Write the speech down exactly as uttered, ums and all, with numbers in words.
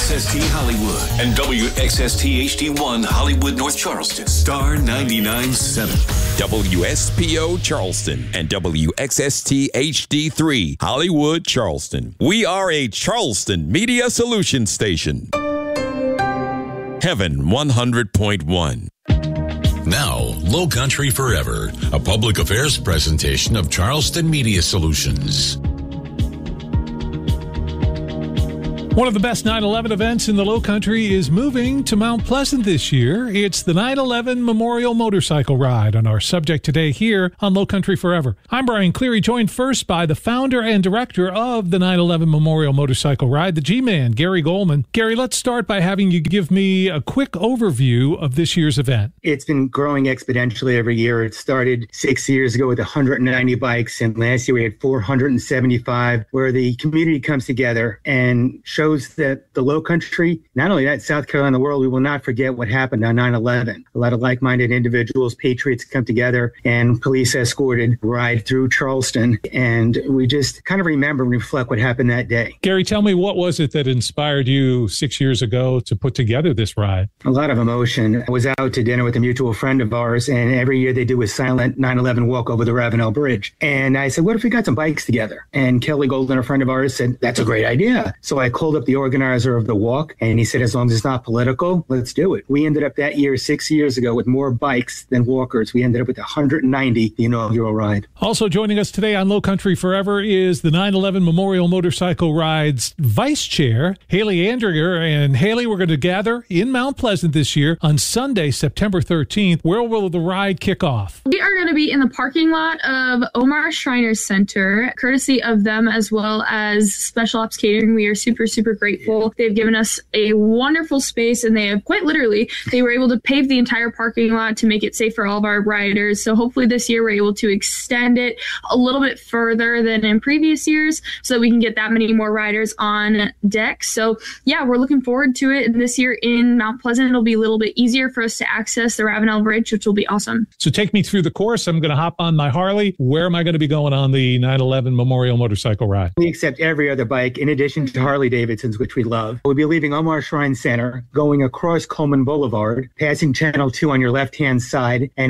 X S T Hollywood and W X S T H D one Hollywood North Charleston. Star ninety-nine point seven. W S P O Charleston and W X S T H D three Hollywood Charleston. We are a Charleston Media Solutions station. Heaven one hundred point one. Now, Low Country Forever, a public affairs presentation of Charleston Media Solutions. One of the best nine eleven events in the Low Country is moving to Mount Pleasant this year. It's the nine eleven Memorial Motorcycle Ride on our subject today here on Low Country Forever. I'm Brian Cleary, joined first by the founder and director of the nine eleven Memorial Motorcycle Ride, the G-Man, Gary Goldman. Gary, let's start by having you give me a quick overview of this year's event. It's been growing exponentially every year. It started six years ago with one hundred ninety bikes, and last year we had four hundred seventy-five, where the community comes together and shows that the Low Country, not only that, South Carolina, the world, we will not forget what happened on nine eleven. A lot of like-minded individuals, patriots come together, and police escorted ride through Charleston, and we just kind of remember and reflect what happened that day. Gary, tell me, what was it that inspired you six years ago to put together this ride? A lot of emotion. I was out to dinner with a mutual friend of ours, and every year they do a silent nine eleven walk over the Ravenel Bridge. And I said, what if we got some bikes together? And Kelly Golden, a friend of ours, said, that's a great idea. So I called up the organizer of the walk, and he said, as long as it's not political, let's do it. We ended up that year, six years ago, with more bikes than walkers. We ended up with one hundred ninety, the inaugural ride. Also joining us today on Low Country Forever is the nine eleven Memorial Motorcycle Ride's vice chair, Haley Andriger. And Haley, we're going to gather in Mount Pleasant this year on Sunday, September thirteenth. Where will the ride kick off? We are going to be in the parking lot of Omar Schreiner Center, courtesy of them as well as Special Ops Catering. We are super, super grateful. They've given us a wonderful space, and they have quite literally, they were able to pave the entire parking lot to make it safe for all of our riders. So hopefully this year we're able to extend it a little bit further than in previous years so that we can get that many more riders on deck. So yeah, we're looking forward to it. And this year in Mount Pleasant, it'll be a little bit easier for us to access the Ravenel Bridge, which will be awesome. So take me through the course. I'm going to hop on my Harley. Where am I going to be going on the nine eleven Memorial Motorcycle Ride? We accept every other bike in addition to Harley Davidson's, which we love. We'll be leaving Omar Shrine Center, going across Coleman Boulevard, passing Channel two on your left-hand side, and